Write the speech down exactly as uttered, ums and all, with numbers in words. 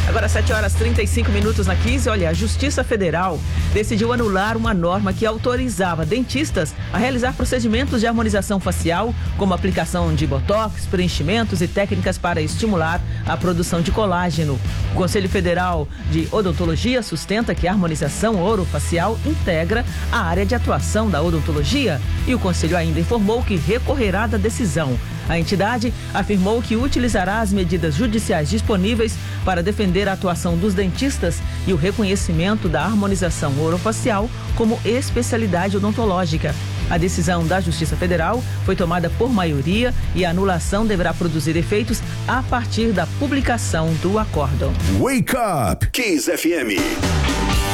Agora sete horas e trinta e cinco minutos na quinze. Olha, a Justiça Federal decidiu anular uma norma que autorizava dentistas a realizar procedimentos de harmonização facial, como aplicação de botox, preenchimentos e técnicas para estimular a produção de colágeno. O Conselho Federal de Odontologia sustenta que a harmonização orofacial integra a área de atuação da odontologia e o Conselho ainda informou que recorrerá da decisão. A entidade afirmou que utilizará as medidas judiciais disponíveis para defender a atuação dos dentistas e o reconhecimento da harmonização orofacial como especialidade odontológica. A decisão da Justiça Federal foi tomada por maioria e a anulação deverá produzir efeitos a partir da publicação do acórdão. Wake Up Kiss F M.